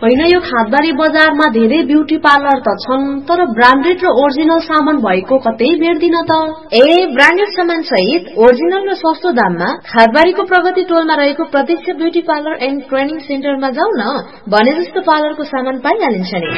होइन यो खादबारी बजारमा धेरै ब्युटी पार्लर त छन्, तर ब्रान्डेड र ओरिजिनल सामान भएको कतै भेट्दिन त। ब्रान्डेड सामान सहित ओरिजिनल र सस्तो दाममा खादबारीको प्रगति टोलमा रहेको प्रतीक्षा ब्युटी पार्लर एन्ड ट्रेनिङ सेन्टरमा जाऊ न, भने जस्तो पार्लरको सामान पाइहालिन्छ नि।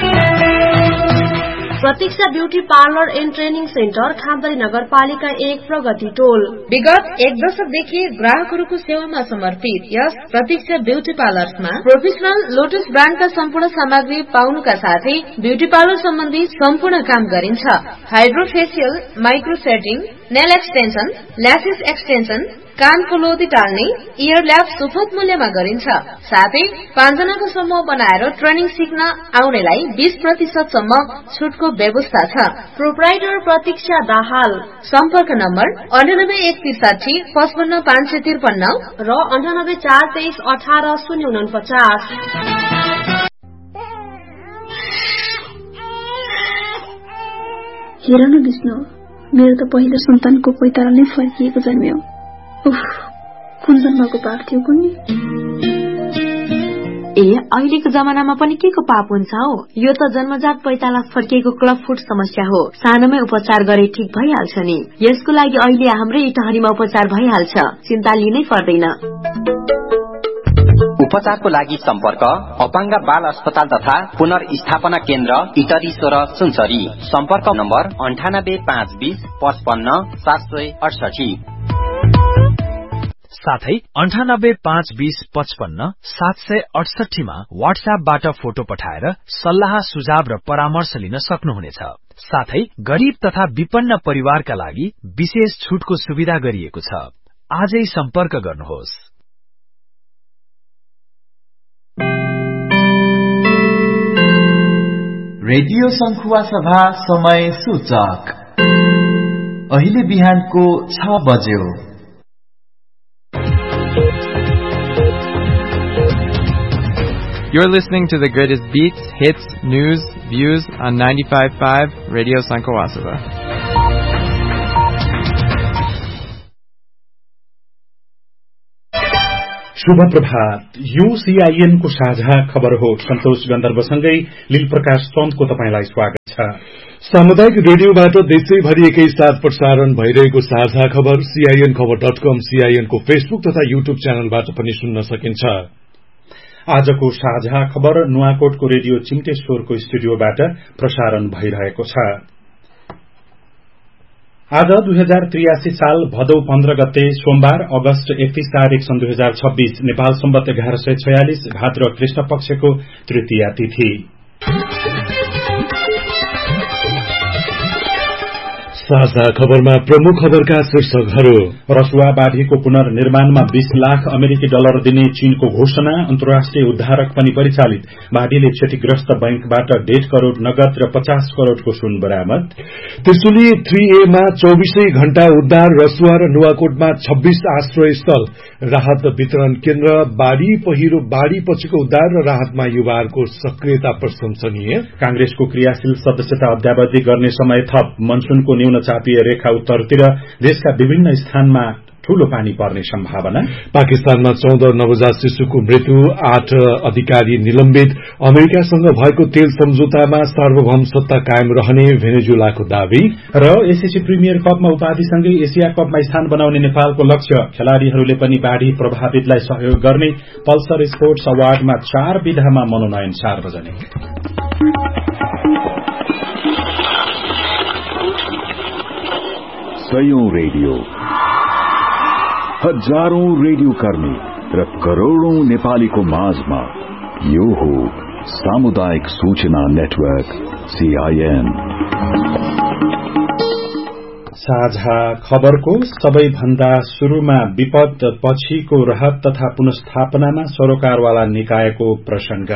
प्रतीक्षा beauty parlour and training centre, खादबारी नगरपालिका 1 प्रगति टोल। विगत 1 दशकदेखि ग्राहकहरूको सेवामा समर्पित यस प्रतीक्षा ब्युटी पार्लरमा प्रोफेसनल लोटस ब्रान्डका सम्पूर्ण सामग्री पाउनुका साथै ब्युटी पार्लर सम्बन्धी सम्पूर्ण काम गरिन्छ। Hydro facial, micro setting, nail extension, lashes extension, कानको लोदी टाल्ने, इयर ल्याब सुपथ मूल्यमा गरिन्छ। साथै 5 जनाको समूह बनाएर ट्रेनिङ सिक्न आउनेलाई 20% सम्म छुटको व्यवस्था छ। प्रोप्राइटर प्रतीक्षा दाहाल। सम्पर्क नम्बर 98 163 55 553 र 98 423 18 049। हेर न विष्णु, मेरो त पहिलो सन्तानको पैतारा नै फर्किएको जन्म्यो। कुन जन्मको पाप थियो कुन्नी? अहिलेको जमानामा पनि के को पाप हुन्छ हो? यो त जन्मजात पैताला फर्किएको क्लब फुट समस्या हो। सानोमै उपचार गरे ठीक भइहाल्छ नि। यसको लागि अहिले हाम्रै इटहरीमा उपचार भइहाल्छ, चिन्ता लिनै पर्दैन। उपचारको लागि सम्पर्क अपाङ्ग बाल अस्पताल तथा पुनर्स्थापना केन्द्र इटरी 16 सुनसरी। सम्पर्क नम्बर 98 520 55 768। साथै 98 520 55 768 मा व्हाट्सएपबाट फोटो पठाएर सल्लाह सुझाव र परामर्श लिन सक्नुहुनेछ। साथै गरीब तथा विपन्न परिवारका लागि विशेष छुटको सुविधा गरिएको छ। आजै सम्पर्क गर्नुहोस्। रेडियो सङ्खुवा सभा समय सूचक अहिले बिहानको 6 बज्यो। You're listening to the greatest beats, hits, news, views on 95.5 Radio Sankawasava. शुभ प्रभात। यो सीआईएन को साझा खबर हो। सन्तोष गन्धर्वसँगै लील प्रकाश चन्दको तपाईलाई स्वागत छ। सामुदायिक रेडियोबाट देशैभरि एकै साथ प्रसारण भइरहेको साझा खबर सीआईएन खबर.com, सीआईएन को फेसबुक तथा युट्युब च्यानलबाट पनि सुन्न सकिन्छ। आजको साझा खबर नुवाकोटको रेडियो चिम्टेश्वरको स्टुडियोबाट प्रसारण भइरहेको छ। आज 2083 साल भदौ 15 गते सोमबार, अगस्त 31 तारिक सन् 2026, नेपाल सम्वत 1146 भाद्र कृष्ण पक्षको तृतीया तिथि। साझा खबरमा प्रमुख खबरका शीर्षकहरू। रसुवा बाढीको पुनर्निर्माणमा 20 लाख अमेरिकी डलर दिने चीनको घोषणा, अन्तर्राष्ट्रिय उद्धारक पनि परिचालित। बाढीले क्षतिग्रस्त बैंकबाट 1.5 करोड़ नगद र 50 करोड़को सुन बरामद। त्रिशुली 3A मा 24 घण्टा उद्धार, रसुवा र नुवाकोटमा 26 आश्रय स्थल, राहत वितरण केन्द्र। बाढ़ी पछिको उद्धार र राहतमा युवाहरूको सक्रियता प्रशंसनीय। कांग्रेसको क्रियाशील सदस्यता अद्यावधि गर्ने समय थप। मनसूनको न्यून चापीय रेखा उत्तरतिर देशका विभिन्न स्थानमा ठूलो पानी पर्ने सम्भावना। पाकिस्तानमा 14 नवजात शिशुको मृत्यु, 8 अधिकारी निलम्बित। अमेरिकासँग भएको तेल सम्झौतामा सार्वभौम सत्ता कायम रहने भेनेजुलाको दावी। र एसएससी प्रिमियर कपमा उपाधिसँगै एसिया कपमा स्थान बनाउने नेपालको लक्ष्य। खेलाड़ीहरूले पनि बाढ़ी प्रभावितलाई सहयोग गर्ने। पल्सर स्पोर्ट्स अवार्डमा 4 विधामा मनोनयन सार्वजनिक। सयौं रेडियो, हजारौं रेडियो कर्मी र करोड़ौं नेपालीको माझमा यो हो सामुदायिक सूचना नेटवर्क सीआईएन। साझा खबरको सबैभन्दा शुरूमा विपद पछिको राहत तथा पुनर्स्थापनामा सरोकारवाला निकायको प्रसंग।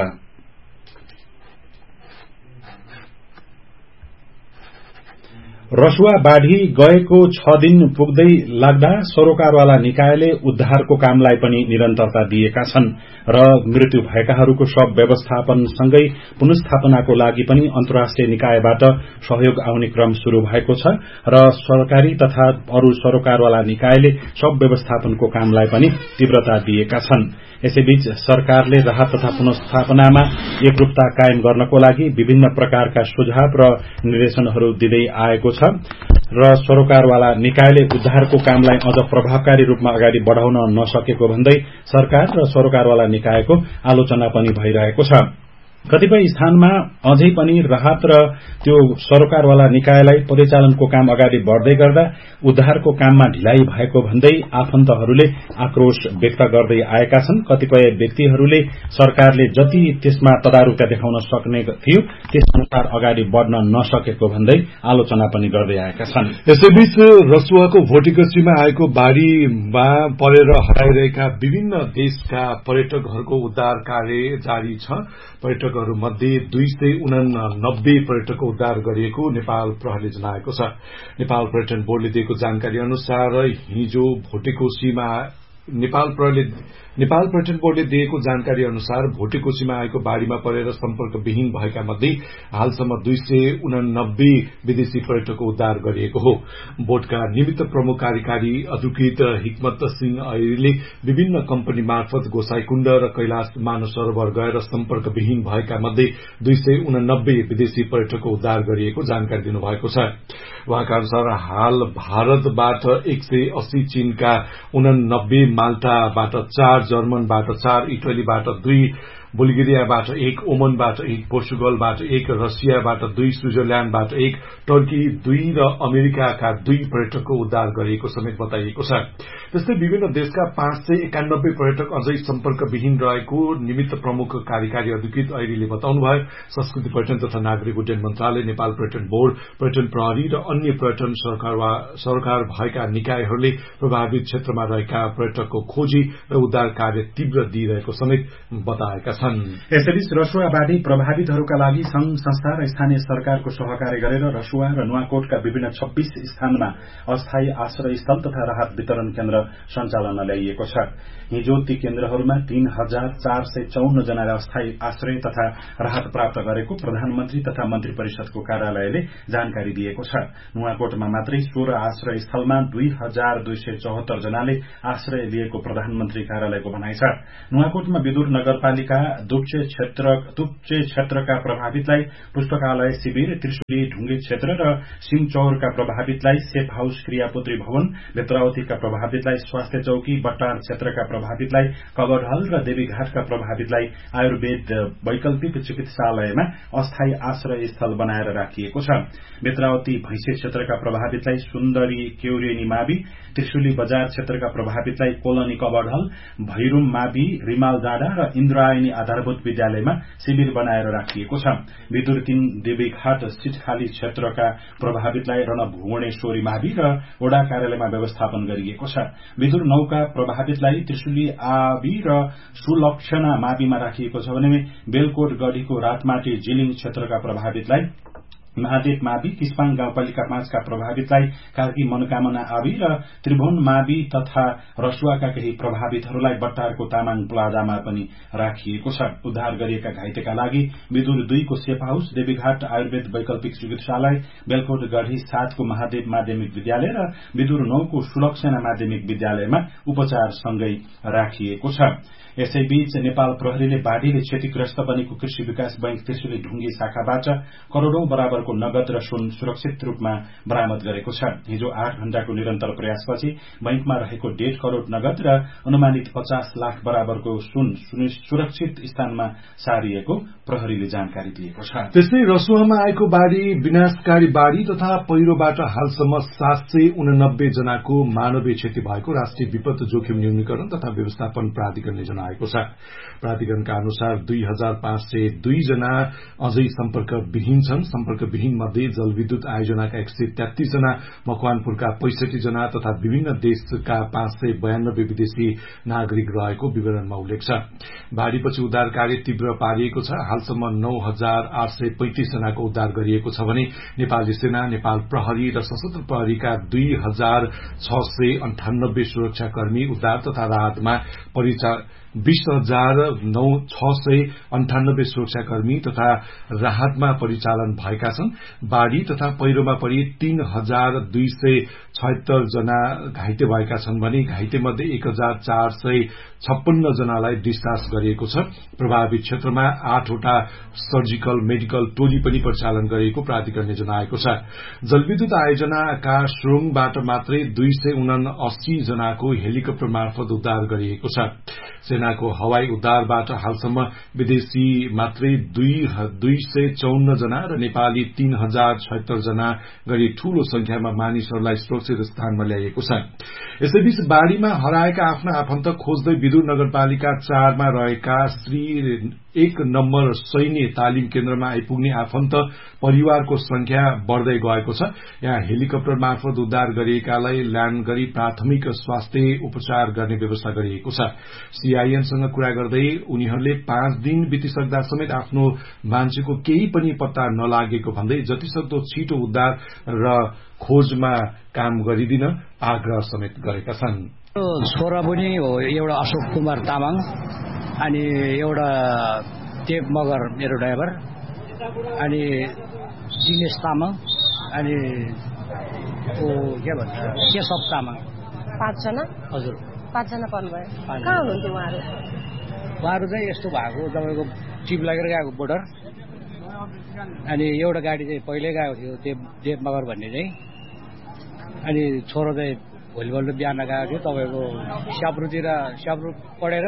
रसुवा बाढ़ी गएको 6 दिन पुग्दै लाग्दा सरोकारवाला निकायले उद्धारको कामलाई पनि निरन्तरता दिएका छन् र मृत्यु भएकाहरूको शव व्यवस्थापनसँगै पुनर्स्थापनाको लागि पनि अन्तर्राष्ट्रिय निकायबाट सहयोग आउने क्रम शुरू भएको छ र सरकारी तथा अरू सरोकारवाला निकायले शव व्यवस्थापनको कामलाई पनि तीव्रता दिएका छन्। यसैबीच सरकारले राहत तथा पुनर्स्थापनामा एकरूपता कायम गर्नको लागि विभिन्न प्रकारका सुझाव र निर्देशनहरू दिँदै आएको छ र सरोकारवाला निकायले उद्धारको कामलाई अझ प्रभावकारी रूपमा अगाडि बढ़ाउन नसकेको भन्दै सरकार र सरोकारवाला निकायको आलोचना पनि भइरहेको छ। कतिपय स्थानमा अझै पनि राहत र त्यो सरोकारवाला निकायलाई परिचालनको काम अगाडि बढ्दै गर्दा उद्धारको काममा ढिलाइ भएको भन्दै आफन्तहरूले आक्रोश व्यक्त गर्दै आएका छन्। कतिपय व्यक्तिहरूले सरकारले जति त्यसमा तदारुकता देखाउन सक्ने थियो त्यसअनुसार अगाडि बढ़न नसकेको भन्दै आलोचना पनि गर्दै आएका छन्। यसैबीच रसुवाको भोटिकोसीमा आएको बाढ़ीमा परेर हराइरहेका विभिन्न देशका पर्यटकहरूको उद्धार कार्य जारी छ। पर्यटकहरू मध्ये 289 पर्यटकको उद्धार गरिएको नेपाल प्रहरीले जनाएको छ। नेपाल पर्यटन बोर्डले दिएको जानकारी अनुसार हिजो भोटेकोसीमा नेपाल पर्यटन बोर्डले दिएको जानकारी अनुसार भोटेकोसीमा आएको बाढ़ीमा परेर सम्पर्कविहीन भएका मध्ये हालसम्म 289 विदेशी पर्यटकको उद्धार गरिएको हो। बोर्डका निमित्त प्रमुख कार्यकारी अधिकृत हिक्मत सिंह ऐरीले विभिन्न कम्पनी मार्फत गोसाईकुण्ड र कैलाश मानव सरोवर गएर सम्पर्कविहीन भएका मध्ये 289 विदेशी पर्यटकको उद्धार गरिएको जानकारी दिनुभएको छ। उहाँका अनुसार हाल भारतबाट 180, चीनका 89, माल्टाबाट 4, जर्मनबाट 4, इटलीबाट 2, बुल्गेरियाबाट 1, ओमनबाट 1, पोर्चुगलबाट 1, रसियाबाट 2, स्विजरल्याण्डबाट 1, टर्की 2 र अमेरिकाका 2 पर्यटकको उद्धार गरिएको समेत बताइएको छ। त्यस्तै विभिन्न देशका 591 पर्यटक अझै सम्पर्कविहीन रहेको निमित्त प्रमुख कार्यकारी अधिकृत ऐरीले बताउनुभयो। संस्कृति पर्यटन तथा नागरिक उड्डयन मन्त्रालय, नेपाल पर्यटन बोर्ड, पर्यटन प्रहरी र अन्य पर्यटन सरकार भएका निकायहरूले प्रभावित क्षेत्रमा रहेका पर्यटकको खोजी र उद्धार कार्य तीव्र दिइरहेको समेत बताएका छन्। यसैबीच रसुवा बाढ़ी प्रभावितहरूका लागि संघ संस्था र स्थानीय सरकारको सहकार्य गरेर रसुवा र नुवाकोटका विभिन्न 26 स्थानमा अस्थायी आश्रय स्थल तथा राहत वितरण केन्द्र सञ्चालनमा ल्याइएको छ। हिजो ती केन्द्रहरूमा 3454 जनाले अस्थायी आश्रय तथा राहत प्राप्त गरेको प्रधानमन्त्री तथा मन्त्री परिषदको कार्यालयले जानकारी दिएको छ। नुवाकोटमा मात्रै 16 आश्रय स्थलमा 2274 जनाले आश्रय लिएको प्रधानमन्त्री कार्यालयको भनाइ छ। नुवाकोटमा विदुर नगरपालिका दुप्चे क्षेत्रका प्रभावितलाई पुस्तकालय शिविर, त्रिशुली ढुङ्गे क्षेत्र र सिंचौरका प्रभावितलाई सेफ हाउस क्रियापुत्री भवन, बेत्रावतीका प्रभावितलाई स्वास्थ्य चौकी, बट्टार क्षेत्रका प्रभावितलाई कबरहल र देवीघाटका प्रभावितलाई आयुर्वेद वैकल्पिक चिकित्सालयमा अस्थायी आश्रय स्थल बनाएर राखिएको छ। बेत्रावती भैंसे क्षेत्रका प्रभावितलाई सुन्दरी केउरेनी मावि, त्रिशुली बजार क्षेत्रका प्रभावितलाई कोलोनी कबरहल, भैरूम मावि, रिमाल डाँडा र इन्द्रायणी आधारभूत विद्यालयमा शिविर बनाएर राखिएको छ। विदुर 3 देवीघाट सिटखाली क्षेत्रका प्रभावितलाई रणभुवनेश्वरी मावि र वडा कार्यालयमा व्यवस्थापन गरिएको छ। विदुर 9 का प्रभावितलाई त्रिशुली आबी र सुलक्षणा माविमा राखिएको छ भने बेलकोट गढीको रातमाटी जिलिङ क्षेत्रका प्रभावितलाई महादेव मावि, किस्पाङ गाउँपालिका 5 का प्रभावितलाई कार्की मनोकामना आवि र त्रिभुवन मावि तथा रसुवाका केही प्रभावितहरूलाई बट्टारको तामाङ प्लाजामा पनि राखिएको छ। उद्धार गरिएका घाइतेका लागि विदुर 2 को सेफ हाउस, देवीघाट आयुर्वेद वैकल्पिक चिकित्सालय, बेलकोट गढी 7 को महादेव माध्यमिक विद्यालय र विदुर 9 को सुलक्षणा माध्यमिक विद्यालयमा उपचार सँगै राखिएको छ। यसैबीच नेपाल प्रहरीले बाढ़ीले क्षतिग्रस्त बनेको कृषि विकास बैंक त्रिशुली ढुङ्गे शाखाबाट करोड़ौं बराबरको नगद र सुन सुरक्षित रूपमा बरामद गरेको छ। हिजो 8 घण्टाको निरन्तर प्रयासपछि बैंकमा रहेको 1.5 करोड़ नगद र अनुमानित 50 लाख बराबरको सुन सुरक्षित स्थानमा सारिएको प्रहरीले जानकारी दिएको छ। त्यस्तै रसुवामा आएको बाढ़ी विनाशकारी बाढ़ी तथा पहिरोबाट हालसम्म 789 जनाको मानवीय क्षति भएको राष्ट्रिय विपद जोखिम न्यूनीकरण तथा व्यवस्थापन प्राधिकरणले जनाएको छ। प्राधिकरणका अनुसार 2502 जना अझै सम्पर्कविहीन छन्। सम्पर्कविहीन मध्ये जलविद्युत आयोजनाका 133 जना, मकवानपुरका 65 जना तथा विभिन्न देशका 592 विदेशी नागरिक रहेको विवरणमा उल्लेख छ। बाढ़ीपछि उद्धार कार्य तीव्र पारिएको छ। हालसम्म 9835 जनाको उद्धार गरिएको छ भने नेपाली सेना, नेपाल प्रहरी र सशस्त्र प्रहरीका 2698 सुरक्षाकर्मी उद्धार तथा राहतमा 20,698 सुरक्षाकर्मी तथा राहतमा परिचालन भएका छन्। बाढ़ी तथा पहिरोमा परि 3276 जना घाइते भएका छन् भने घाइते मध्ये 1464 56 जनालाई डिस्चार्ज गरिएको छ। प्रभावित क्षेत्रमा 8 वटा सर्जिकल मेडिकल टोली पनि परिचालन गरिएको प्राधिकरणले जनाएको छ। जलविद्युत आयोजनाका श्रोङबाट मात्रै 279 जनाको हेलिकप्टर मार्फत उद्धार गरिएको छ। सेनाको हवाई उद्धारबाट हालसम्म विदेशी मात्रै 254 जना र नेपाली 3076 जना गरी ठूलो संख्यामा मानिसहरूलाई सुरक्षित स्थानमा ल्याइएको छ। यसैबीच बाढ़ीमा हराएका आफ्ना आफन्त खोज्दै विदुर नगरपालिका 4 मा रहेका श्री 1 नम्बर सैन्य तालिम केन्द्रमा आइपुग्ने आफन्त परिवारको संख्या बढ़दै गएको छ। यहाँ हेलिकप्टर मार्फत उद्धार गरिएकालाई ल्याण्ड गरी प्राथमिक स्वास्थ्य उपचार गर्ने व्यवस्था गरिएको छ। सीआईएनसँग कुरा गर्दै उनीहरूले 5 दिन बितिसक्दा समेत आफ्नो मान्छेको केही पनि पत्ता नलागेको भन्दै जतिसक्दो छिटो उद्धार र खोजमा काम गरिदिन आग्रह समेत गरेका छन्। छोरा पनि हो एउटा अशोक कुमार तामाङ अनि एउटा देव मगर मेरो ड्राइभर अनि दिनेश तामाङ अनि के भन्छ केशव तामाङ 5 जना। हजुर 5 जना पर्नुभयो। कहाँ हुनुहुन्थ्यो उहाँहरू चाहिँ यस्तो भएको तपाईँको चिप लगेर गएको बोर्डर अनि एउटा गाडी चाहिँ पहिल्यै गएको थियो देव मगर भन्ने चाहिँ अनि छोरो चाहिँ भोलिपल्ट बिहान गएको थियो तपाईँको स्याब्रु पढेर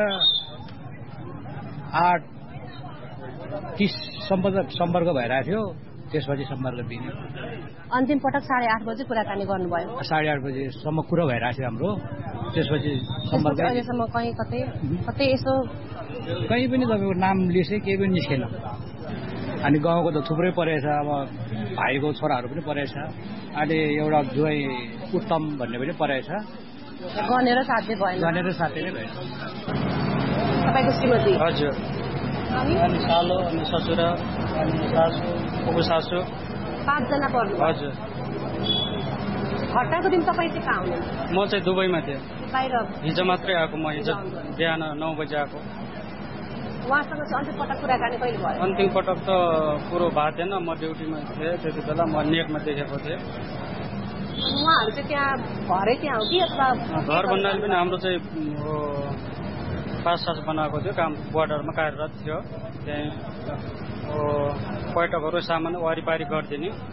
8:30 सम्पर्क भइरहेको थियो। त्यसपछि सम्पर्क दिने अन्तिम पटक 8:30 बजे कुराकानी गर्नुभयो। 8:30 बजेसम्म कुरा भइरहेको थियो हाम्रो। त्यसपछि सम्पर्क अहिलेसम्म कहीँ कतै यसो कहीँ पनि तपाईँको नाम लिस्ट केही पनि निस्केन। अनि गाउँको त थुप्रै परेछ। अब भाइको छोराहरू पनि परेछ। अनि एउटा जुवाई उत्तम भन्ने पनि परेछ। गनेर साथै भएन। गनेर साथै नै भएन। तपाईँको श्रीमती? हजुर। अनि सालो अनि ससुरा अनि सासू फुपू सासू 5 जना पर्नु। हजुर। घटनाको दिन तपाईँ चाहिँ कहाँ हुनुहुन्छ? म चाहिँ दुबईमा थिएँ। बाहिर हिजो मात्रै आएको। म हिजो बिहान 9 बजे आएको। उहाँसँग चाहिँ अन्तिम पटक कुराकानी कहिले भयो? अन्तिम पटक त कुरो भएको थिएन। म ड्युटीमा थिएँ त्यति बेला। म नेटमा देखेको थिएँ। उहाँहरू चाहिँ त्यहाँ घरै त्यहाँ हो कि अथवा घर भन्नाले पनि हाम्रो चाहिँ पास बनाएको थियो। काम बोर्डरमा कार्यरत थियो। त्यहाँ पर्यटकहरू सामान वारिपारी गरिदिने